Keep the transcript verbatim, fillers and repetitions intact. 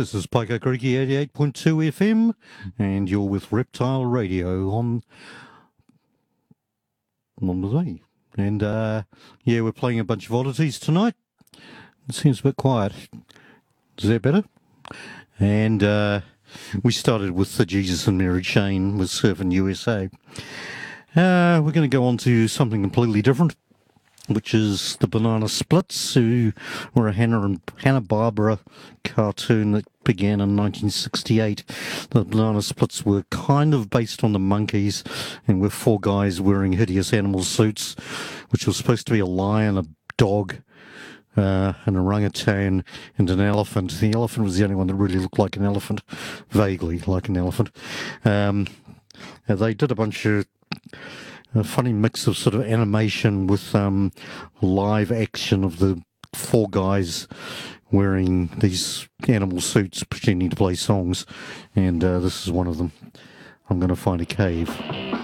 This is Pico Creeky eighty-eight point two F M, and you're with Reptile Radio on on the day. And uh, yeah, we're playing a bunch of oddities tonight. It seems a bit quiet. Is that better? And uh, we started with the Jesus and Mary Chain with Surfing U S A. Uh, we're going to go on to something completely different, which is the Banana Splits, who were a Hanna and Hanna-Barbera cartoon that began in nineteen sixty-eight. The Banana Splits were kind of based on the Monkees, and were four guys wearing hideous animal suits, which was supposed to be a lion, a dog, uh, an orangutan, and an elephant. The elephant was the only one that really looked like an elephant, vaguely like an elephant. Um, they did a bunch of a funny mix of sort of animation with um, live action of the four guys wearing these animal suits pretending to play songs, and uh, this is one of them. I'm going to find a cave.